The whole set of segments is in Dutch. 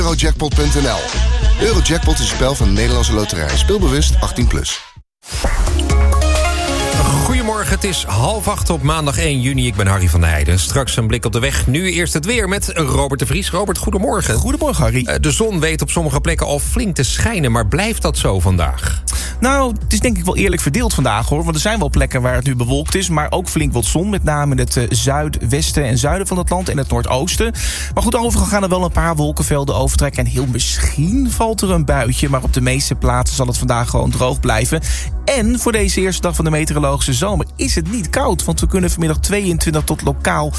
Eurojackpot.nl. Eurojackpot is een spel van de Nederlandse Loterij. Speelbewust 18+. Goedemorgen, het is 7:30 op maandag 1 juni. Ik ben Harry van der Heijden. Straks een blik op de weg. Nu eerst het weer met Robert de Vries. Robert, goedemorgen. Goedemorgen, Harry. De zon weet op sommige plekken al flink te schijnen, maar blijft dat zo vandaag? Nou, het is denk ik wel eerlijk verdeeld vandaag, hoor. Want er zijn wel plekken waar het nu bewolkt is, maar ook flink wat zon. Met name in het zuidwesten en zuiden van het land en het noordoosten. Maar goed, overal gaan er wel een paar wolkenvelden overtrekken. En heel misschien valt er een buitje, maar op de meeste plaatsen zal het vandaag gewoon droog blijven. En voor deze eerste dag van de meteorologische zomer is het niet koud. Want we kunnen vanmiddag 22 tot lokaal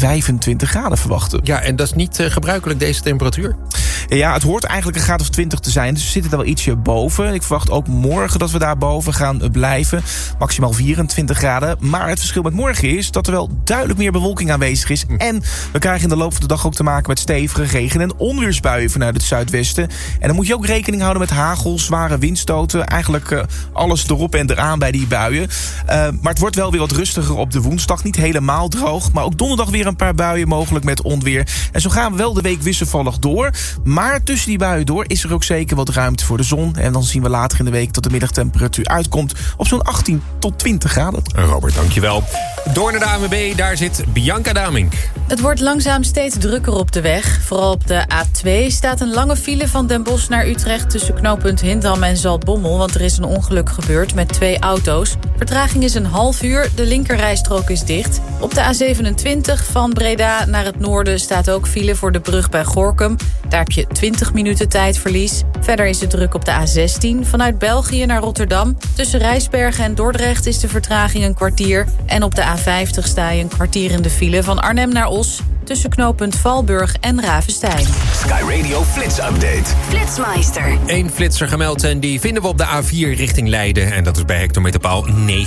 25 graden verwachten. Ja, en dat is niet gebruikelijk, deze temperatuur? Ja, het hoort eigenlijk een graad of 20 te zijn. Dus we zitten er wel ietsje boven. Ik verwacht ook morgen dat we daar boven gaan blijven. Maximaal 24 graden. Maar het verschil met morgen is dat er wel duidelijk meer bewolking aanwezig is. En we krijgen in de loop van de dag ook te maken met stevige regen- en onweersbuien vanuit het zuidwesten. En dan moet je ook rekening houden met hagel, zware windstoten. Eigenlijk alles erop en eraan bij die buien. Maar het wordt wel weer wat rustiger op de woensdag. Niet helemaal droog, maar ook donderdag weer een paar buien mogelijk met onweer. En zo gaan we wel de week wisselvallig door. Maar tussen die buien door is er ook zeker wat ruimte voor de zon. En dan zien we later in de week dat de middagtemperatuur uitkomt op zo'n 18 tot 20 graden. Robert, dankjewel. Door naar de ANWB, daar zit Bianca Damink. Het wordt langzaam steeds drukker op de weg. Vooral op de A2 staat een lange file van Den Bosch naar Utrecht tussen knooppunt Hindam en Zaltbommel, want er is een ongeluk gebeurd met 2 auto's. Vertraging is een half uur, de linkerrijstrook is dicht. Op de A27 van Breda naar het noorden staat ook file voor de brug bij Gorinchem. Daar heb je 20 minuten tijdverlies. Verder is het druk op de A16 vanuit België naar Rotterdam. Tussen Rijsbergen en Dordrecht is de vertraging een kwartier. En op de A50 sta je een kwartier in de file van Arnhem naar Os, tussen knooppunt Valburg en Ravenstein. Sky Radio Flits Update. Flitsmeister. 1 flitser gemeld en die vinden we op de A4 richting Leiden. En dat is bij hectometerpaal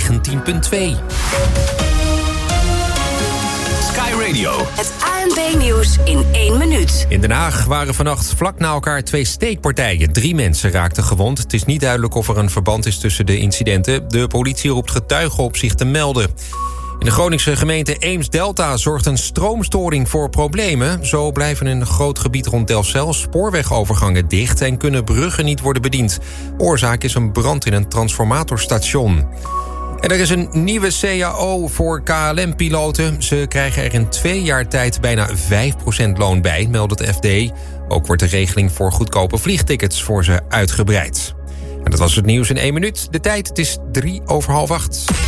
19.2. Sky Radio. Het ANP-nieuws in 1 minuut. In Den Haag waren vannacht vlak na elkaar 2 steekpartijen. 3 mensen raakten gewond. Het is niet duidelijk of er een verband is tussen de incidenten. De politie roept getuigen op zich te melden. In de Groningse gemeente Eems-Delta zorgt een stroomstoring voor problemen. Zo blijven in een groot gebied rond Delfzijl spoorwegovergangen dicht en kunnen bruggen niet worden bediend. Oorzaak is een brand in een transformatorstation. En er is een nieuwe CAO voor KLM-piloten. Ze krijgen er in 2 jaar tijd bijna 5% loon bij, meldt het FD. Ook wordt de regeling voor goedkope vliegtickets voor ze uitgebreid. En dat was het nieuws in 1 minuut. De tijd, het is 7:03.